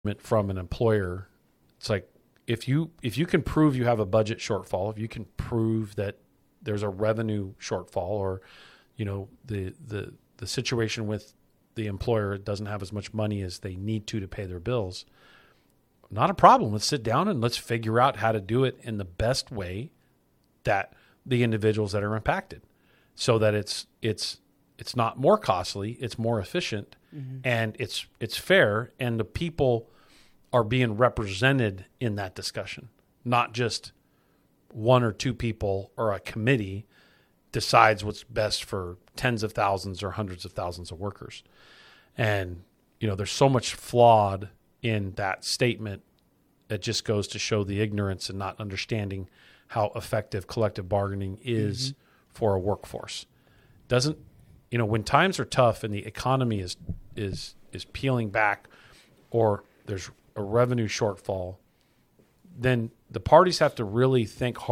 from an employer. It's like if you can prove you have a budget shortfall, if you can prove that there's a revenue shortfall, or the situation with the employer doesn't have as much money as they need to pay their bills, not a problem. Let's sit down and let's figure out how to do it in the best way that the individuals that are impacted, so that it's not more costly, it's more efficient, and it's fair, and the people are being represented in that discussion, not just one or two people or a committee decides what's best for tens of thousands or hundreds of thousands of workers. And, there's so much flawed in that statement that just goes to show the ignorance and not understanding how effective collective bargaining is for a workforce. Doesn't, when times are tough and the economy is peeling back, or there's a revenue shortfall, then the parties have to really think hard